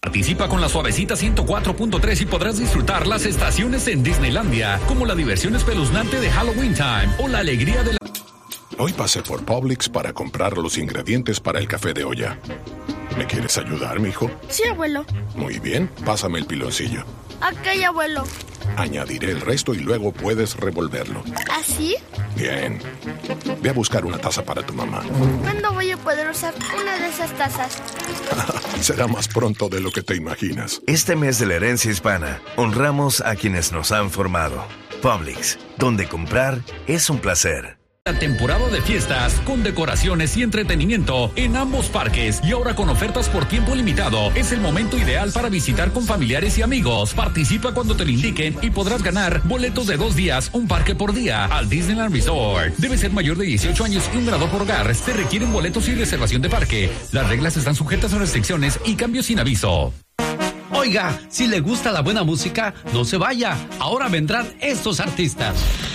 Participa con la suavecita 104.3 y podrás disfrutar las estaciones en Disneylandia, como la diversión espeluznante de Halloween Time o la alegría de la... Hoy pasé por Publix para comprar los ingredientes para el café de olla. ¿Me quieres ayudar, mijo? Sí, abuelo. Muy bien, pásame el piloncillo. Ok, abuelo. Añadiré el resto y luego puedes revolverlo. ¿Así? Bien. Ve a buscar una taza para tu mamá. ¿Cuándo voy a poder usar una de esas tazas? Será más pronto de lo que te imaginas. Este mes de la herencia hispana, honramos a quienes nos han formado. Publix, donde comprar es un placer. La temporada de fiestas con decoraciones y entretenimiento en ambos parques y ahora con ofertas por tiempo limitado. Es el momento ideal para visitar con familiares y amigos. Participa cuando te lo indiquen y podrás ganar boletos de 2 días, un parque por día al Disneyland Resort. Debe ser mayor de 18 años y un grado por hogar. Se requieren boletos y reservación de parque. Las reglas están sujetas a restricciones y cambios sin aviso. Oiga, si le gusta la buena música, no se vaya. Ahora vendrán estos artistas.